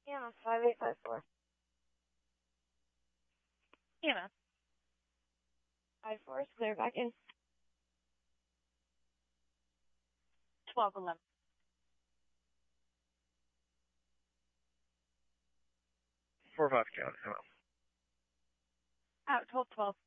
EMS 5854. EMS. 54 is clear, back in. 1211. 4-5 count, hello. Out, 1212.